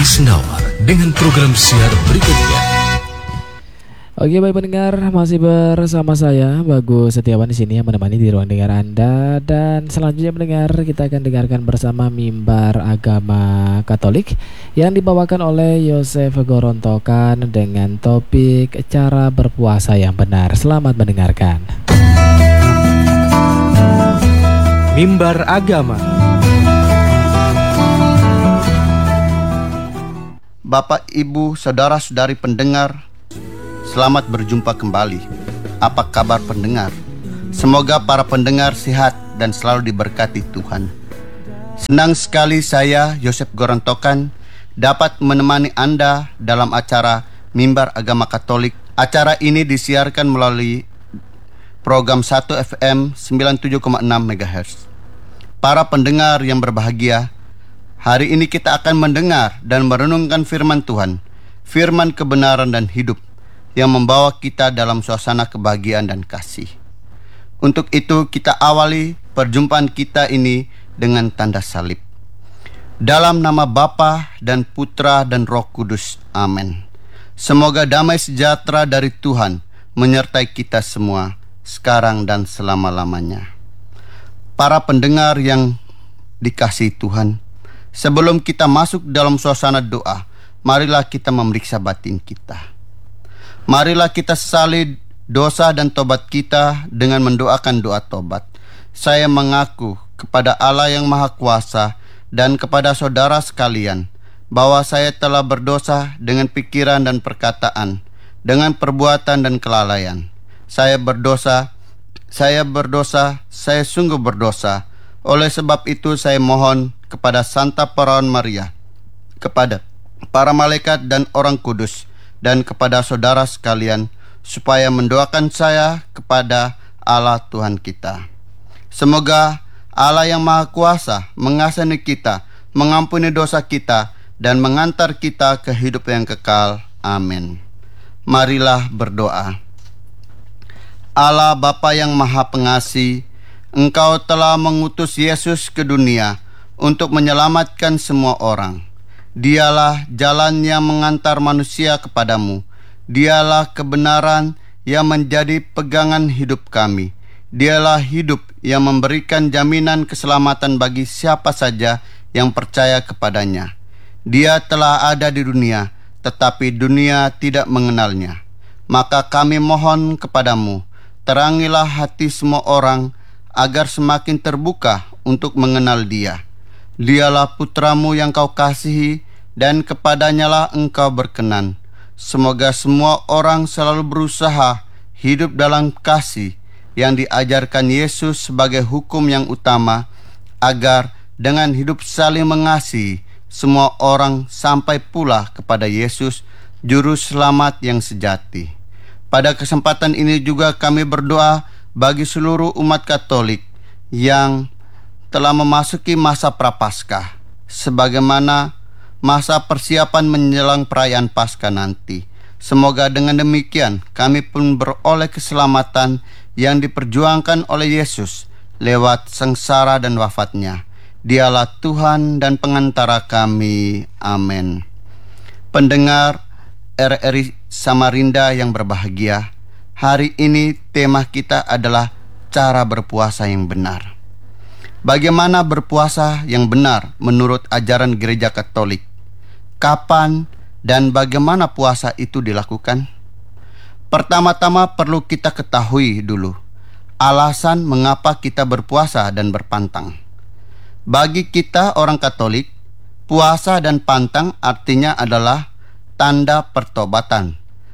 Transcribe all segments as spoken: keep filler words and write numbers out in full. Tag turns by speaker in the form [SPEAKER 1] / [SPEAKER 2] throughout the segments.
[SPEAKER 1] Senawar dengan program siar berikutnya.
[SPEAKER 2] Oke, baik pendengar, masih bersama saya Bagus Setiawan di sini yang menemani di ruang dengar Anda, dan selanjutnya pendengar kita akan dengarkan bersama Mimbar Agama Katolik yang dibawakan oleh Yosef Gorontokan dengan topik cara berpuasa yang benar. Selamat mendengarkan.
[SPEAKER 3] Mimbar Agama.
[SPEAKER 4] Bapak, Ibu, Saudara-saudari pendengar, selamat berjumpa kembali. Apa kabar pendengar? Semoga para pendengar sehat dan selalu diberkati Tuhan. Senang sekali saya, Yosef Gorontokan, dapat menemani Anda dalam acara Mimbar Agama Katolik. Acara ini disiarkan melalui program satu F M sembilan puluh tujuh koma enam megahertz. Para pendengar yang berbahagia, hari ini kita akan mendengar dan merenungkan firman Tuhan, firman kebenaran dan hidup yang membawa kita dalam suasana kebahagiaan dan kasih. Untuk itu kita awali perjumpaan kita ini dengan tanda salib. Dalam nama Bapa dan Putra dan Roh Kudus. Amin. Semoga damai sejahtera dari Tuhan menyertai kita semua sekarang dan selama-lamanya. Para pendengar yang dikasihi Tuhan, sebelum kita masuk dalam suasana doa, marilah kita memeriksa batin kita. Marilah kita sesali dosa dan tobat kita dengan mendoakan doa tobat. Saya mengaku kepada Allah yang Maha Kuasa dan kepada saudara sekalian bahwa saya telah berdosa dengan pikiran dan perkataan, dengan perbuatan dan kelalaian. Saya berdosa, saya berdosa, saya sungguh berdosa. Oleh sebab itu saya mohon kepada Santa Perawan Maria, kepada para malaikat dan orang kudus, dan kepada saudara sekalian, supaya mendoakan saya kepada Allah Tuhan kita. Semoga Allah yang Maha Kuasa mengasihani kita, mengampuni dosa kita, dan mengantar kita ke hidup yang kekal. Amin. Marilah berdoa. Allah Bapa yang Maha Pengasih, Engkau telah mengutus Yesus ke dunia untuk menyelamatkan semua orang. Dialah jalan yang mengantar manusia kepadamu. Dialah kebenaran yang menjadi pegangan hidup kami. Dialah hidup yang memberikan jaminan keselamatan bagi siapa saja yang percaya kepadanya. Dia telah ada di dunia, tetapi dunia tidak mengenalnya. Maka kami mohon kepadamu, terangilah hati semua orang agar semakin terbuka untuk mengenal Dia. Dialah putramu yang kau kasihi, dan kepadanyalah engkau berkenan. Semoga semua orang selalu berusaha hidup dalam kasih yang diajarkan Yesus sebagai hukum yang utama, agar dengan hidup saling mengasihi semua orang sampai pula kepada Yesus, Juru Selamat yang sejati. Pada kesempatan ini juga kami berdoa bagi seluruh umat Katolik yang telah memasuki masa Prapaskah, sebagaimana masa persiapan menjelang perayaan Paskah nanti. Semoga dengan demikian kami pun beroleh keselamatan yang diperjuangkan oleh Yesus lewat sengsara dan wafatnya. Dialah Tuhan dan pengantara kami. Amin. Pendengar R R I Samarinda yang berbahagia, hari ini tema kita adalah cara berpuasa yang benar. Bagaimana berpuasa yang benar menurut ajaran Gereja Katolik? Kapan dan bagaimana puasa itu dilakukan? Pertama-tama perlu kita ketahui dulu alasan mengapa kita berpuasa dan berpantang. Bagi kita orang Katolik, puasa dan pantang artinya adalah tanda pertobatan,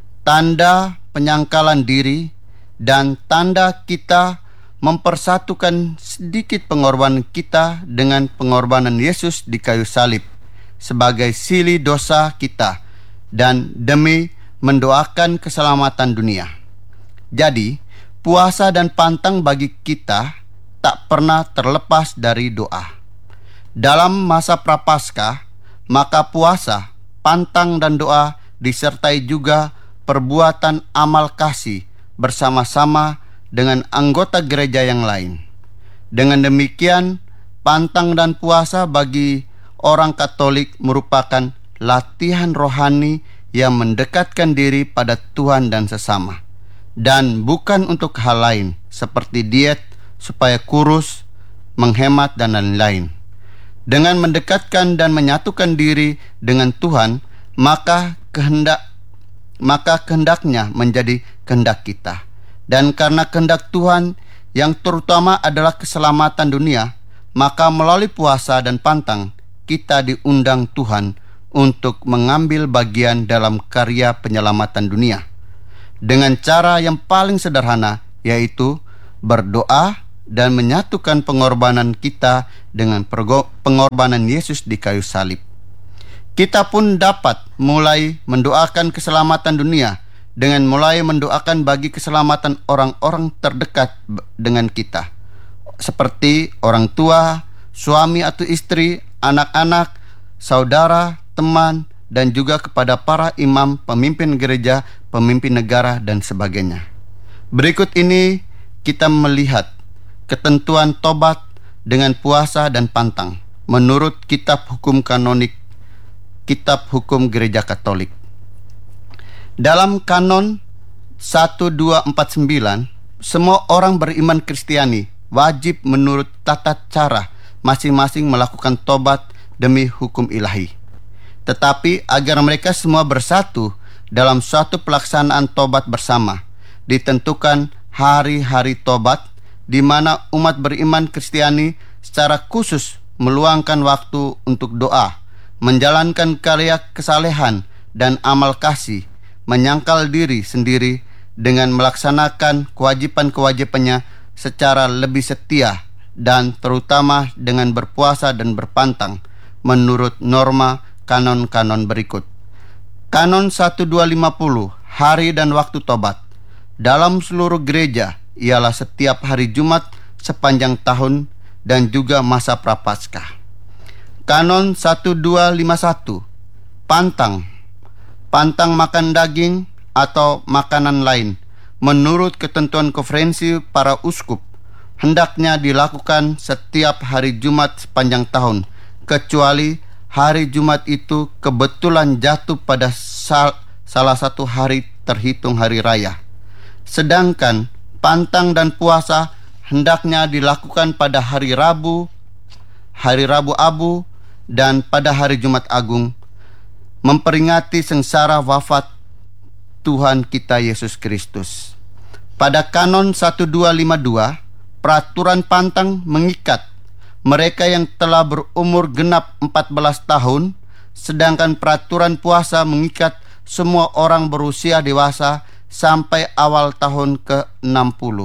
[SPEAKER 4] tanda penyangkalan diri, dan tanda kita mempersatukan sedikit pengorbanan kita dengan pengorbanan Yesus di kayu salib sebagai silih dosa kita dan demi mendoakan keselamatan dunia. Jadi, puasa dan pantang bagi kita tak pernah terlepas dari doa. Dalam masa Prapaskah, maka puasa, pantang dan doa disertai juga perbuatan amal kasih bersama-sama dengan anggota gereja yang lain. Dengan demikian, pantang dan puasa bagi orang Katolik merupakan latihan rohani yang mendekatkan diri pada Tuhan dan sesama, dan bukan untuk hal lain seperti diet supaya kurus, menghemat, dan lain-lain. Dengan mendekatkan dan menyatukan diri dengan Tuhan, maka kehendak maka kehendaknya menjadi kehendak kita. Dan karena kehendak Tuhan yang terutama adalah keselamatan dunia, maka melalui puasa dan pantang kita diundang Tuhan untuk mengambil bagian dalam karya penyelamatan dunia dengan cara yang paling sederhana, yaitu berdoa dan menyatukan pengorbanan kita dengan pengorbanan Yesus di kayu salib. Kita pun dapat mulai mendoakan keselamatan dunia dengan mulai mendoakan bagi keselamatan orang-orang terdekat dengan kita, seperti orang tua, suami atau istri, anak-anak, saudara, teman, dan juga kepada para imam, pemimpin gereja, pemimpin negara, dan sebagainya. Berikut ini kita melihat ketentuan tobat dengan puasa dan pantang menurut kitab hukum kanonik, kitab hukum gereja Katolik. Dalam kanon seribu dua ratus empat puluh sembilan, semua orang beriman Kristiani wajib menurut tata cara masing-masing melakukan tobat demi hukum ilahi. Tetapi agar mereka semua bersatu dalam suatu pelaksanaan tobat bersama, ditentukan hari-hari tobat di mana umat beriman Kristiani secara khusus meluangkan waktu untuk doa, menjalankan karya kesalehan dan amal kasih, menyangkal diri sendiri dengan melaksanakan kewajiban-kewajibannya secara lebih setia, dan terutama dengan berpuasa dan berpantang menurut norma kanon-kanon berikut. Kanon seribu dua ratus lima puluh, hari dan waktu tobat. Dalam seluruh gereja ialah setiap hari Jumat sepanjang tahun dan juga masa Prapaskah. Kanon seribu dua ratus lima puluh satu, pantang. Pantang makan daging atau makanan lain menurut ketentuan konferensi para uskup hendaknya dilakukan setiap hari Jumat sepanjang tahun, kecuali hari Jumat itu kebetulan jatuh pada sal- salah satu hari terhitung hari raya. Sedangkan pantang dan puasa hendaknya dilakukan pada hari Rabu, hari Rabu Abu, dan pada hari Jumat Agung, memperingati sengsara wafat Tuhan kita Yesus Kristus. Pada kanon seribu dua ratus lima puluh dua, peraturan pantang mengikat mereka yang telah berumur genap empat belas tahun, sedangkan peraturan puasa mengikat semua orang berusia dewasa sampai awal tahun ke enam puluh.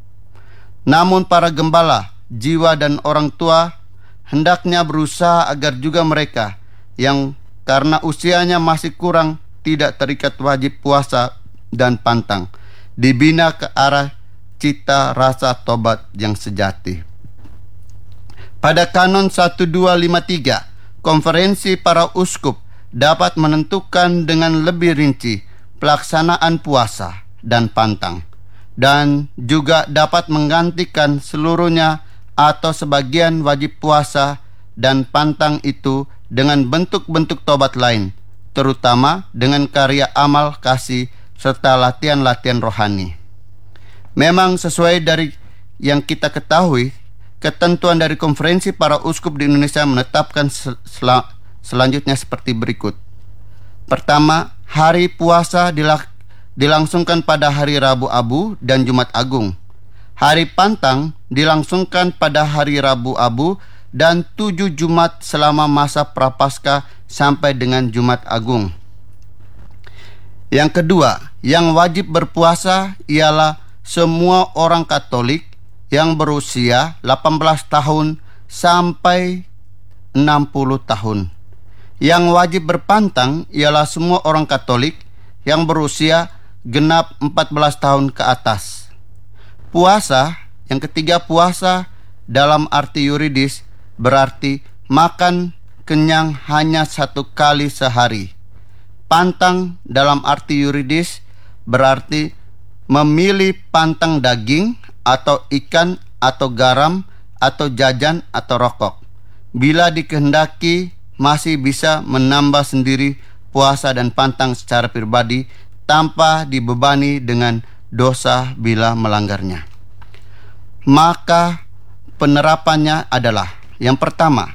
[SPEAKER 4] Namun para gembala, jiwa dan orang tua hendaknya berusaha agar juga mereka yang karena usianya masih kurang tidak terikat wajib puasa dan pantang, dibina ke arah cita rasa tobat yang sejati. Pada kanon seribu dua ratus lima puluh tiga, konferensi para uskup dapat menentukan dengan lebih rinci pelaksanaan puasa dan pantang, dan juga dapat menggantikan seluruhnya atau sebagian wajib puasa dan pantang itu dengan bentuk-bentuk tobat lain, terutama dengan karya amal kasih serta latihan-latihan rohani. Memang sesuai dari yang kita ketahui, ketentuan dari konferensi para uskup di Indonesia menetapkan sel- selanjutnya seperti berikut. Pertama, hari puasa dilak- dilangsungkan pada hari Rabu Abu dan Jumat Agung. Hari pantang dilangsungkan pada hari Rabu Abu dan tujuh Jumat selama masa Prapaskah sampai dengan Jumat Agung. Yang kedua, yang wajib berpuasa ialah semua orang Katolik yang berusia delapan belas tahun sampai enam puluh tahun. Yang wajib berpantang ialah semua orang Katolik yang berusia genap empat belas tahun ke atas. Puasa, yang ketiga puasa dalam arti yuridis berarti makan kenyang hanya satu kali sehari. Pantang dalam arti yuridis berarti memilih pantang daging atau ikan atau garam atau jajan atau rokok bila dikehendaki masih bisa menambah sendiri puasa dan pantang secara pribadi tanpa dibebani dengan dosa bila melanggarnya. Maka penerapannya adalah, yang pertama,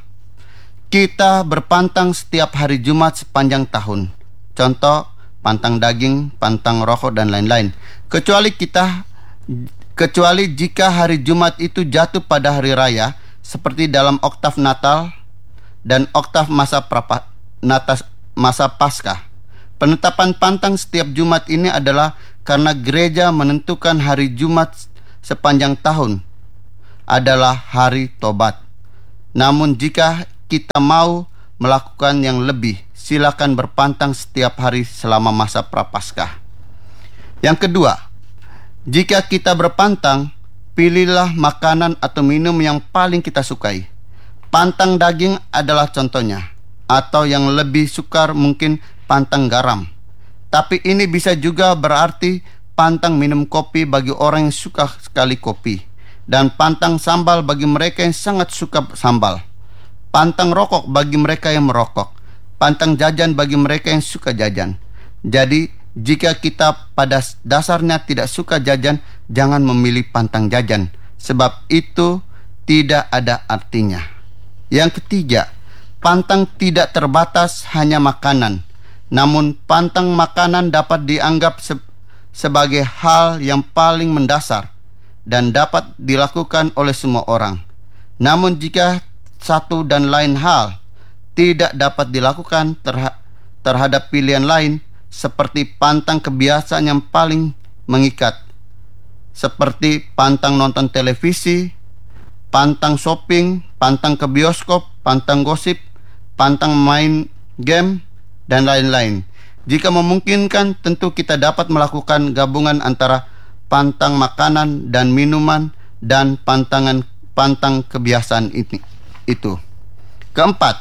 [SPEAKER 4] kita berpantang setiap hari Jumat sepanjang tahun. Contoh, pantang daging, pantang rokok, dan lain-lain. Kecuali kita kecuali jika hari Jumat itu jatuh pada hari raya, seperti dalam oktav Natal dan oktav masa prapa, natas, masa Paskah. Penetapan pantang setiap Jumat ini adalah karena gereja menentukan hari Jumat sepanjang tahun adalah hari tobat. Namun jika kita mau melakukan yang lebih, silakan berpantang setiap hari selama masa Prapaskah. Yang kedua, jika kita berpantang, pilihlah makanan atau minum yang paling kita sukai. Pantang daging adalah contohnya, atau yang lebih sukar mungkin pantang garam. Tapi ini bisa juga berarti pantang minum kopi bagi orang yang suka sekali kopi, dan pantang sambal bagi mereka yang sangat suka sambal. Pantang rokok bagi mereka yang merokok, pantang jajan bagi mereka yang suka jajan. Jadi, jika kita pada dasarnya tidak suka jajan, jangan memilih pantang jajan, sebab itu tidak ada artinya. Yang ketiga, pantang tidak terbatas hanya makanan, namun pantang makanan dapat dianggap se- sebagai hal yang paling mendasar dan dapat dilakukan oleh semua orang. Namun jika satu dan lain hal tidak dapat dilakukan terha- terhadap pilihan lain, seperti pantang kebiasaan yang paling mengikat, seperti pantang nonton televisi, pantang shopping, pantang ke bioskop, pantang gosip, pantang main game, dan lain-lain. Jika memungkinkan, tentu kita dapat melakukan gabungan antara pantang makanan dan minuman dan pantangan pantang kebiasaan ini. Itu. Keempat,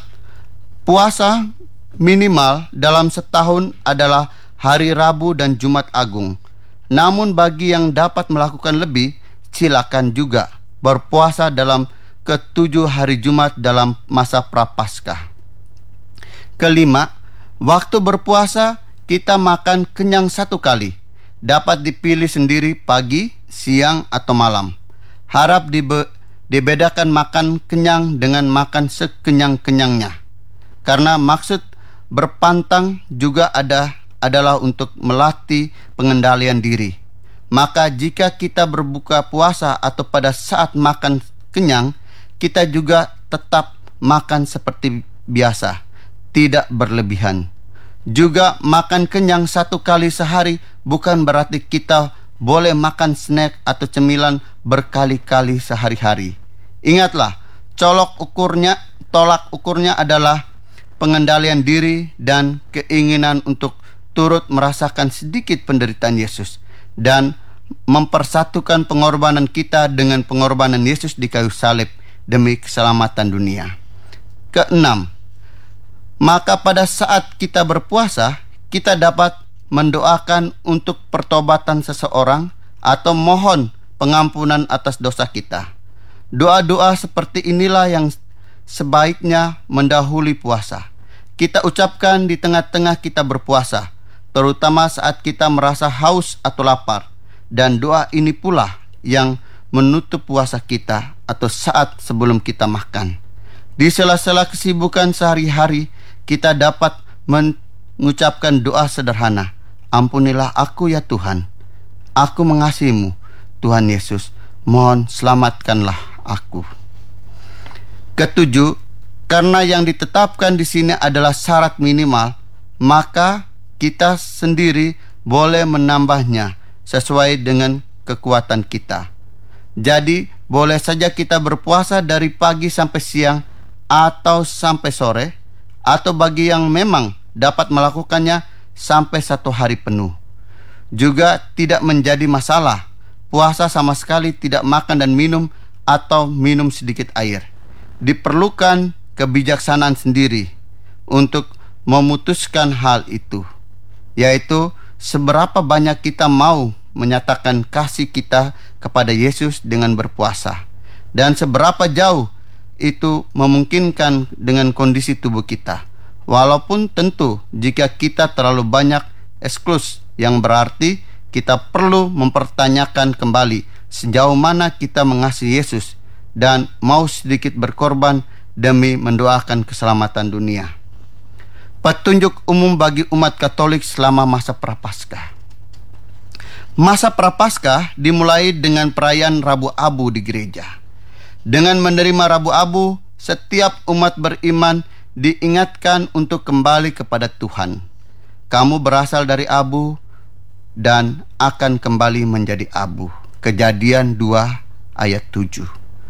[SPEAKER 4] puasa minimal dalam setahun adalah hari Rabu dan Jumat Agung. Namun bagi yang dapat melakukan lebih, silakan juga berpuasa dalam ketujuh hari Jumat dalam masa Prapaskah. Kelima, waktu berpuasa kita makan kenyang satu kali. Dapat dipilih sendiri pagi, siang, atau malam. Harap dibe- dibedakan makan kenyang dengan makan sekenyang-kenyangnya. Karena maksud berpantang juga ada adalah untuk melatih pengendalian diri. Maka jika kita berbuka puasa atau pada saat makan kenyang, kita juga tetap makan seperti biasa, tidak berlebihan. Juga makan kenyang satu kali sehari bukan berarti kita boleh makan snack atau cemilan berkali-kali sehari-hari. Ingatlah, colok ukurnya, tolak ukurnya adalah pengendalian diri dan keinginan untuk turut merasakan sedikit penderitaan Yesus dan mempersatukan pengorbanan kita dengan pengorbanan Yesus di kayu salib demi keselamatan dunia. Keenam, maka pada saat kita berpuasa, kita dapat mendoakan untuk pertobatan seseorang atau mohon pengampunan atas dosa kita. Doa-doa seperti inilah yang sebaiknya mendahului puasa. Kita ucapkan di tengah-tengah kita berpuasa, terutama saat kita merasa haus atau lapar. Dan doa ini pula yang menutup puasa kita atau saat sebelum kita makan. Di sela-sela kesibukan sehari-hari, kita dapat mengucapkan doa sederhana. Ampunilah aku ya Tuhan, aku mengasihimu Tuhan Yesus, mohon selamatkanlah aku. Ketujuh, karena yang ditetapkan di sini adalah syarat minimal, maka kita sendiri boleh menambahnya sesuai dengan kekuatan kita. Jadi, boleh saja kita berpuasa dari pagi sampai siang atau sampai sore, atau bagi yang memang dapat melakukannya sampai satu hari penuh. Juga tidak menjadi masalah puasa sama sekali tidak makan dan minum atau minum sedikit air. Diperlukan kebijaksanaan sendiri untuk memutuskan hal itu, yaitu seberapa banyak kita mau menyatakan kasih kita kepada Yesus dengan berpuasa, dan seberapa jauh itu memungkinkan dengan kondisi tubuh kita. Walaupun tentu jika kita terlalu banyak eksklus, yang berarti kita perlu mempertanyakan kembali sejauh mana kita mengasihi Yesus dan mau sedikit berkorban demi mendoakan keselamatan dunia. Petunjuk umum bagi umat Katolik selama masa Prapaskah. Masa Prapaskah dimulai dengan perayaan Rabu Abu di gereja. Dengan menerima Rabu Abu, setiap umat beriman diingatkan untuk kembali kepada Tuhan. Kamu berasal dari abu dan akan kembali menjadi abu. Kejadian dua ayat tujuh.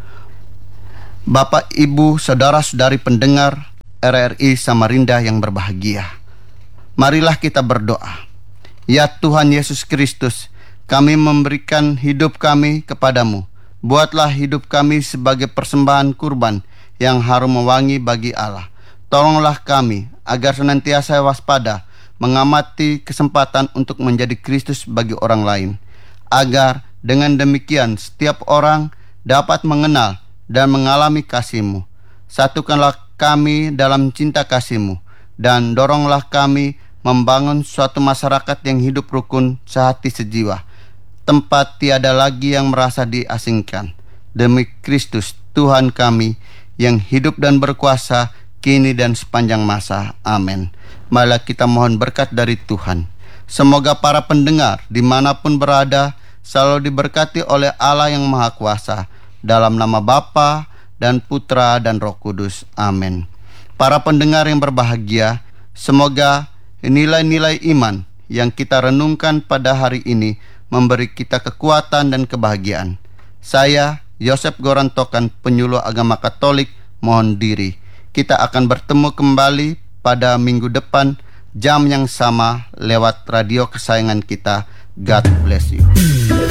[SPEAKER 4] Bapak, Ibu, saudara-saudari pendengar R R I Samarinda yang berbahagia, marilah kita berdoa. Ya Tuhan Yesus Kristus, kami memberikan hidup kami kepadamu. Buatlah hidup kami sebagai persembahan kurban yang harum mewangi bagi Allah. Tolonglah kami agar senantiasa waspada mengamati kesempatan untuk menjadi Kristus bagi orang lain, agar dengan demikian setiap orang dapat mengenal dan mengalami kasih-Mu. Satukanlah kami dalam cinta kasih-Mu, dan doronglah kami membangun suatu masyarakat yang hidup rukun, sehati, sejiwa, tempat tiada lagi yang merasa diasingkan. Demi Kristus Tuhan kami yang hidup dan berkuasa kini dan sepanjang masa. Amin. Marilah kita mohon berkat dari Tuhan. Semoga para pendengar dimanapun berada selalu diberkati oleh Allah yang Maha Kuasa, dalam nama Bapa dan Putra dan Roh Kudus. Amin. Para pendengar yang berbahagia, semoga nilai-nilai iman yang kita renungkan pada hari ini memberi kita kekuatan dan kebahagiaan. Saya, Yosef Gorantokan, penyuluh agama Katolik, mohon diri. Kita akan bertemu kembali pada minggu depan, jam yang sama, lewat radio kesayangan kita. God bless you.